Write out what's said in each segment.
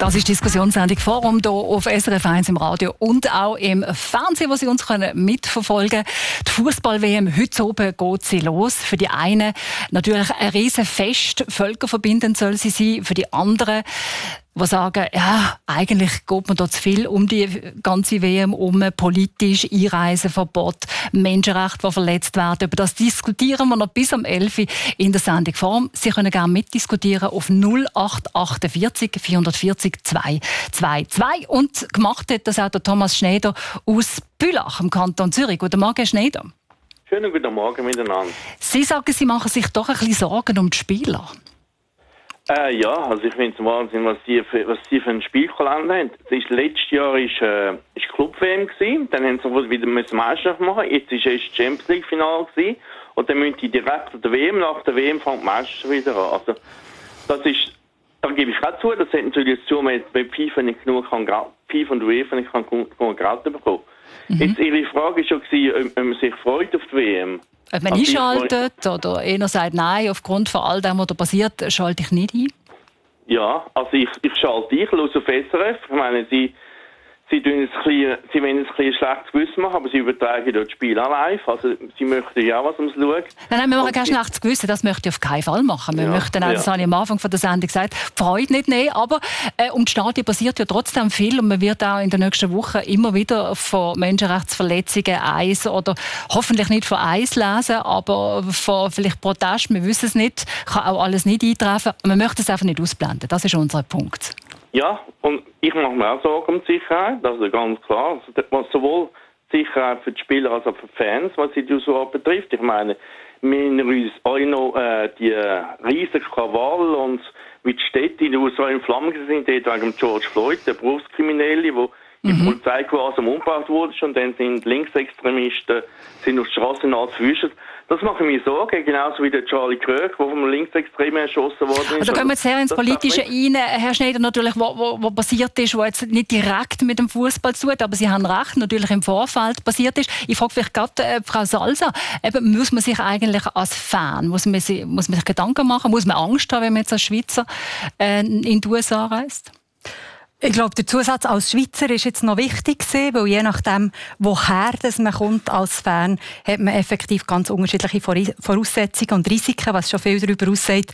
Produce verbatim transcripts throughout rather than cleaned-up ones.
Das ist die Diskussionssendung Forum hier auf S R F eins im Radio und auch im Fernsehen, wo Sie uns können mitverfolgen können. Die Fußball-W M heute oben geht sie los. Für die einen natürlich ein Riesenfest, völkerverbindend soll sie sein. Für die anderen, die sagen, ja, eigentlich geht man da zu viel um die ganze W M um, politisch, Einreiseverbot, Menschenrechte, die verletzt werden. Über das diskutieren wir noch bis um elf Uhr in der Sendung Form. Sie können gerne mitdiskutieren auf null acht achtundvierzig vierhundertvierzig zweihundertzweiundzwanzig. Und gemacht hat das auch der Thomas Schneider aus Bülach im Kanton Zürich. Guten Morgen, Herr Schneider. Schönen guten Morgen miteinander. Sie sagen, Sie machen sich doch ein bisschen Sorgen um die Spieler. Äh, ja, also ich finde es Wahnsinn, was sie für, was sie für einen Spielkalender haben. Das ist, letztes Jahr ist, äh, ist Club-W M gewesen, dann haben sie wieder Meisterschaft machen. Jetzt ist erst das Champions League-Final gewesen und dann müssen die direkt an der W M, nach der W M fängt die Meisterschaft wieder an. Also das ist, da gebe ich auch zu, das hat natürlich dazu, wenn FIFA nicht genug kann, FIFA und UEFA nicht kann genug Geld bekommen. Mhm. Jetzt Ihre Frage war schon gewesen, ob man sich freut auf die W M. Ob man einschaltet oder einer sagt, nein, aufgrund von all dem, was da passiert, schalte ich nicht ein? Ja, also ich, ich schalte ich los auf S R F. Ich meine, sie, sie, tun es ein bisschen, sie wollen es ein bisschen schlechtes Gewissen machen, aber sie übertragen dort das Spiel auch live. Also sie möchten ja was ums Schauen. Nein, nein, wir machen kein schlechtes Gewissen, das möchte ich auf keinen Fall machen. Wir ja, möchten auch, ja. das habe ich am Anfang von der Sendung gesagt, die Freude nicht nehmen, aber äh, um die Stadien passiert ja trotzdem viel und man wird auch in den nächsten Wochen immer wieder von Menschenrechtsverletzungen eins oder hoffentlich nicht von eins lesen, aber von vielleicht Protest, wir wissen es nicht, kann auch alles nicht eintreffen. Man möchte es einfach nicht ausblenden, das ist unser Punkt. Ja, und ich mache mir auch Sorgen um die Sicherheit, also ganz klar. Also, sowohl die Sicherheit für die Spieler als auch für die Fans, was die Auswahl betrifft. Ich meine, wir erinnern uns alle noch äh, die riesigen Krawall und wie die Städte in den U S A in Flammen sind, dort wegen George Floyd, der Berufskriminelle, der in mhm. Polizei quasi umgebracht wurde und dann sind Linksextremisten sind auf die Straße nahe verwüstet. Das macht mir Sorgen, genauso wie der Charlie Kirk, der vom Linksextremen erschossen worden ist. Also gehen wir jetzt sehr ins Politische rein, Herr Schneider, natürlich, was wo, wo passiert ist, was jetzt nicht direkt mit dem Fußball zu tut, aber Sie haben recht, natürlich im Vorfeld passiert ist. Ich frage vielleicht gerade äh, Frau Salsa, eben, muss man sich eigentlich als Fan, muss man, sich, muss man sich Gedanken machen, muss man Angst haben, wenn man jetzt als Schweizer äh, in die U S A reist? Ich glaube, der Zusatz als Schweizer ist jetzt noch wichtig gewesen, weil je nachdem, woher das man kommt als Fan, hat man effektiv ganz unterschiedliche Voraussetzungen und Risiken, was schon viel darüber aussagt,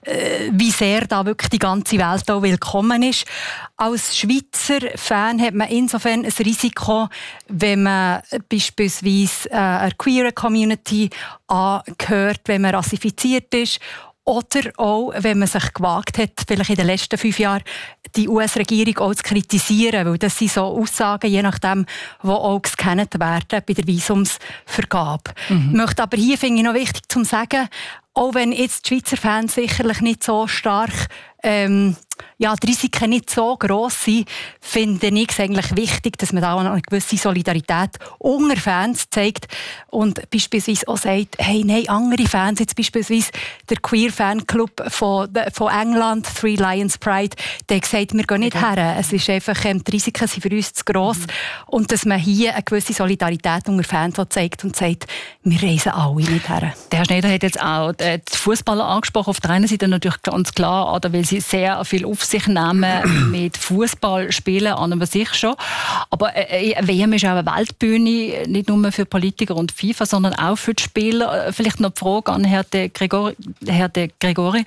wie sehr da wirklich die ganze Welt auch willkommen ist. Als Schweizer Fan hat man insofern ein Risiko, wenn man beispielsweise einer queeren Community angehört, wenn man rassifiziert ist. Oder auch, wenn man sich gewagt hat, vielleicht in den letzten fünf Jahren die U S-Regierung auch zu kritisieren, weil das sind so Aussagen, je nachdem, die auch gescannt werden bei der Visumsvergabe. Mhm. Ich möchte aber hier, finde ich, noch wichtig zu sagen, auch wenn jetzt die Schweizer Fans sicherlich nicht so stark ähm, ja, die Risiken nicht so gross sind, finde ich es eigentlich wichtig, dass man da auch eine gewisse Solidarität unter Fans zeigt und beispielsweise auch sagt, hey, nein, andere Fans, jetzt beispielsweise der Queer Fanclub von, von England, Three Lions Pride, der hat gesagt, wir gehen nicht okay. her. Es ist einfach, ähm, die Risiken sind für uns zu gross. Mhm. Und dass man hier eine gewisse Solidarität unter Fans zeigt und sagt, wir reisen alle nicht her. Der Herr Schneider hat jetzt auch die Fußballer angesprochen. Auf der einen Seite natürlich ganz klar, oder weil sie sehr viel auf sich nehmen mit Fußball spielen an und für sich schon. Aber äh, W M ist auch eine Weltbühne, nicht nur für Politiker und FIFA, sondern auch für die Spieler. Vielleicht noch die Frage an Herrn de Gregori. Herr de Gregori.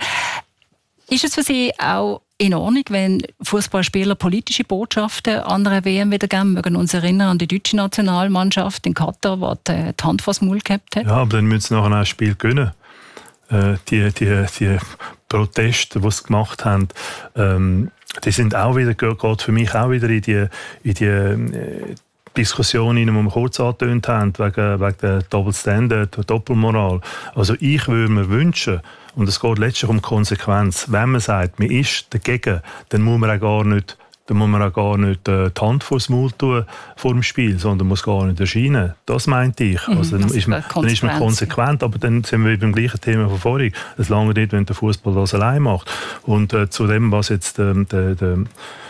Ist es für Sie auch in Ordnung, wenn Fußballspieler politische Botschaften an einer W M wiedergeben? Wir mögen uns erinnern an die deutsche Nationalmannschaft in Katar, die die Hand vor das Maul gehabt hat. Ja, aber dann müssen sie nachher auch ein Spiel gewinnen. Äh, die, die, die Proteste, die sie gemacht haben, ähm, die sind auch wieder, geht für mich auch wieder in die, in die äh, Diskussion, die wir kurz angetönt haben, wegen, wegen der Double Standard, der Doppelmoral. Also ich würde mir wünschen, und es geht letztlich um Konsequenz, wenn man sagt, man ist dagegen, dann muss man auch gar nicht Dann muss man auch gar nicht äh, die Hand vor das Maul tun vor dem Spiel, sondern muss gar nicht erscheinen. Das meinte ich. Mhm, also, dann, ist man, dann ist man konsequent, aber dann sind wir beim gleichen Thema von vorhin. Es lange nicht, wenn der Fußball das allein macht. Und äh, zu dem, was jetzt ähm, der, der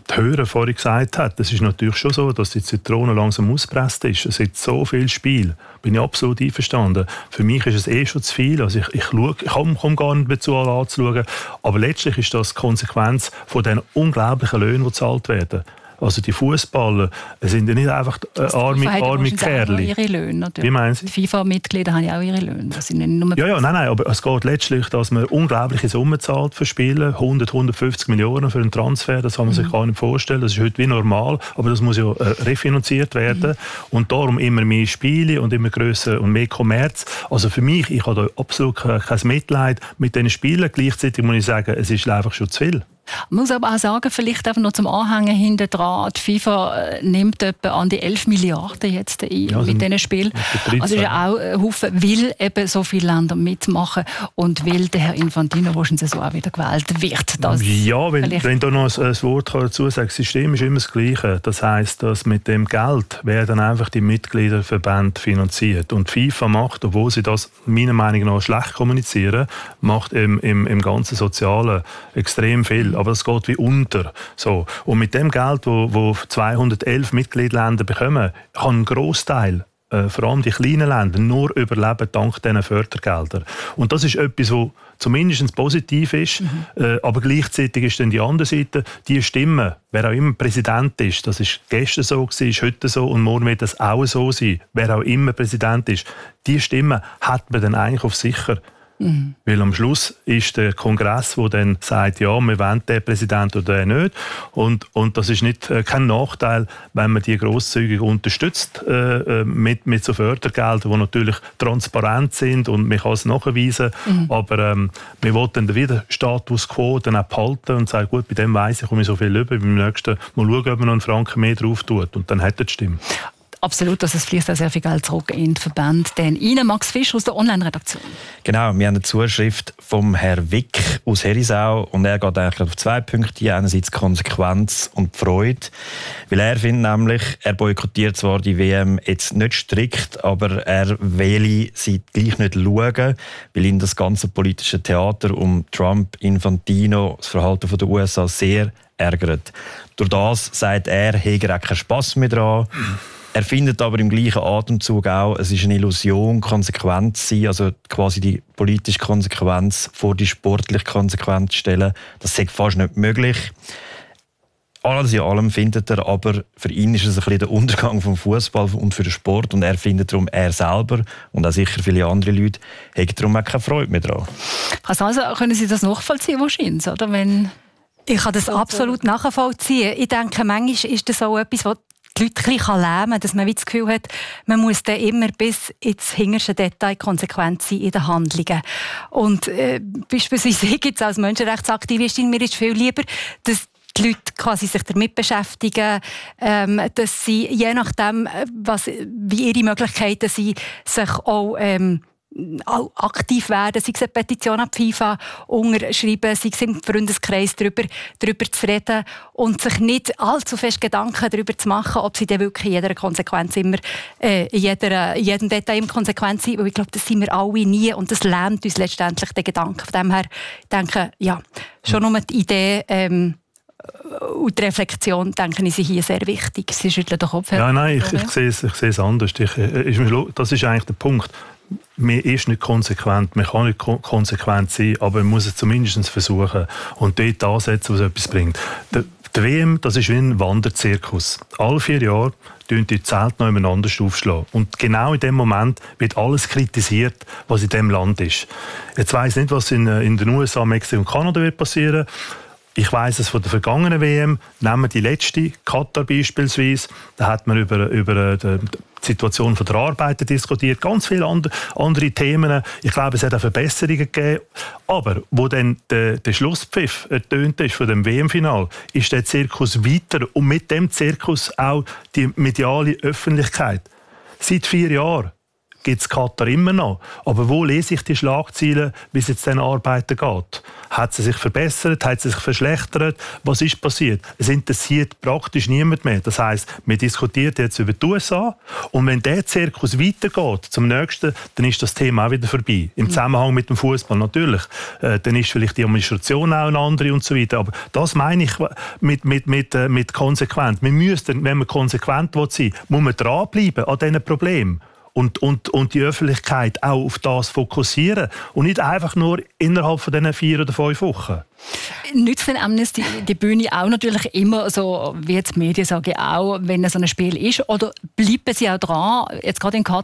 die Hörer vorhin gesagt hat, das ist natürlich schon so, dass die Zitrone langsam ausgepresst ist. Es gibt so viel Spiel. Bin ich absolut einverstanden. Für mich ist es eh schon zu viel. Also ich, ich, schaue, ich komme komm gar nicht dazu, anzuschauen. Aber letztlich ist das die Konsequenz von den unglaublichen Löhnen, die gezahlt werden. Also die Fußballer sind ja nicht einfach äh, arme, arme Kerle. Ihre Löhne, natürlich. Wie meinen Sie? Die FIFA-Mitglieder haben ja auch ihre Löhne. Das sind nicht nur ja, ja, nein, nein, aber es geht letztlich, dass man unglaubliche Summen zahlt für Spiele, hundert, hundertfünfzig Millionen für einen Transfer, das kann man mhm. sich gar nicht vorstellen. Das ist heute wie normal, aber das muss ja äh, refinanziert werden. Mhm. Und darum immer mehr Spiele und immer grösser und mehr Kommerz. Also für mich, ich habe da absolut kein Mitleid mit diesen Spielen. Gleichzeitig muss ich sagen, es ist einfach schon zu viel. Man muss aber auch sagen, vielleicht einfach noch zum Anhängen hinten dran, die FIFA nimmt etwa an die elf Milliarden jetzt ein ja, mit diesen Spielen. Also ist ja auch ein Haufen, weil eben so viele Länder mitmachen und weil der Herr Infantino wahrscheinlich so auch wieder gewählt wird. Das ja, wenn, wenn du noch ein, ein Wort dazu sagst, das System ist immer das Gleiche. Das heisst, dass mit dem Geld werden einfach die Mitgliederverbände finanziert. Und die FIFA macht, obwohl sie das meiner Meinung nach schlecht kommunizieren, macht im, im, im ganzen Sozialen extrem viel. Aber es geht wie unter. So. Und mit dem Geld, wo, wo zweihundertelf Mitgliedsländer bekommen, kann ein Grossteil, äh, vor allem die kleinen Länder, nur überleben dank diesen Fördergeldern. Und das ist etwas, was zumindest positiv ist, mhm. äh, aber gleichzeitig ist dann die andere Seite, die Stimme, wer auch immer Präsident ist, das ist gestern so, ist heute so und morgen wird das auch so sein, wer auch immer Präsident ist, die Stimme hat man dann eigentlich auf sicher. Mhm. Weil am Schluss ist der Kongress, der dann sagt, ja, wir wollen den Präsident oder den nicht. Und, und das ist nicht, äh, kein Nachteil, wenn man die grosszügig unterstützt äh, mit, mit so Fördergeldern, die natürlich transparent sind und man kann es nachweisen. Mhm. Aber ähm, wir wollen dann wieder Status quo dann auch behalten und sagen, gut, bei dem weiss ich, komme ich so viel über, beim nächsten mal schauen, ob man noch einen Franken mehr drauf tut. Und dann hat er die Stimme. Absolut, dass es fließt auch sehr viel Geld zurück in den Verband. Denn Ihnen, Max Fisch aus der Online-Redaktion. Genau, wir haben eine Zuschrift vom Herrn Wick aus Herisau und er geht eigentlich auf zwei Punkte ein. Einerseits Konsequenz und Freude. Weil er findet nämlich, er boykottiert zwar die W M jetzt nicht strikt, aber er will sie gleich nicht schauen, weil ihn das ganze politische Theater um Trump, Infantino, das Verhalten der U S A sehr ärgert. Durch das sagt er, hege er auch keinen Spass mehr dran. Er findet aber im gleichen Atemzug auch, es ist eine Illusion, konsequent zu sein, also quasi die politische Konsequenz vor die sportliche Konsequenz zu stellen. Das ist fast nicht möglich. Alles in allem findet er, aber für ihn ist es ein bisschen der Untergang vom Fußball und für den Sport und er findet darum, er selber und auch sicher viele andere Leute, haben darum auch keine Freude mehr dran. Also können Sie das nachvollziehen wahrscheinlich, oder? Wenn ich kann das absolut nachvollziehen. Ich denke, manchmal ist das auch etwas, was die Leute ein bisschen lähmen kann, dass man das Gefühl hat, man muss dann immer bis ins hinterste Detail konsequent sein in den Handlungen. Und äh, beispielsweise gibt es als Menschenrechtsaktivistin, mir ist viel lieber, dass die Leute quasi sich damit beschäftigen, ähm, dass sie, je nachdem, was, wie ihre Möglichkeiten sind, sich auch ähm, aktiv werden, sei es eine Petition an die FIFA unterschreiben, sei es im Freundeskreis darüber, darüber zu reden und sich nicht allzu fest Gedanken darüber zu machen, ob sie dann wirklich in jeder Konsequenz immer, äh, in, jeder, in jedem Detail im Konsequent sind, weil ich glaube, das sind wir alle nie und das lähmt uns letztendlich den Gedanken. Von dem her denke ich, ja, schon nur die Idee ähm, und die Reflexion, denke ich, sind hier sehr wichtig. Sie schütteln den Kopf. Ja, nein, ich, ich, sehe es, ich sehe es anders. Ich, ich, das ist eigentlich der Punkt. Man ist nicht konsequent, man kann nicht konsequent sein, aber man muss es zumindest versuchen und dort ansetzen, was etwas bringt. Der, der W M, das ist wie ein Wanderzirkus. Alle vier Jahre tun die Zelte noch ineinander aufschlagen. Und genau in dem Moment wird alles kritisiert, was in dem Land ist. Jetzt weiss ich nicht, was in, in den U S A, Mexiko und Kanada wird passieren. Ich weiss es von der vergangenen W M. Nehmen wir die letzte, Katar beispielsweise. Da hat man über, über die Situation der Arbeiter diskutiert, ganz viele andere, andere Themen. Ich glaube, es hat auch Verbesserungen gegeben. Aber wo dann der, der Schlusspfiff ertönt ist von dem W M-Final, ist der Zirkus weiter und mit dem Zirkus auch die mediale Öffentlichkeit. Seit vier Jahren gibt es Katar immer noch. Aber wo lese ich die Schlagzeilen, wie es jetzt den Arbeiten geht? Hat sie sich verbessert? Hat sie sich verschlechtert? Was ist passiert? Es interessiert praktisch niemand mehr. Das heisst, man diskutiert jetzt über die U S A und wenn der Zirkus weitergeht zum nächsten, dann ist das Thema auch wieder vorbei. Im Zusammenhang mit dem Fußball natürlich. Äh, dann ist vielleicht die Administration auch eine andere und so weiter. Aber das meine ich mit, mit, mit, äh, mit konsequent. Wir müssen, wenn man konsequent sein will, muss man dranbleiben an diesen Problemen. Und, und, und die Öffentlichkeit auch auf das fokussieren und nicht einfach nur innerhalb von diesen vier oder fünf Wochen. Nützt denn Amnesty die Bühne auch natürlich immer, so wie jetzt die Medien sagen auch, wenn so ein Spiel ist? Oder bleiben sie auch dran, jetzt gerade in Katar,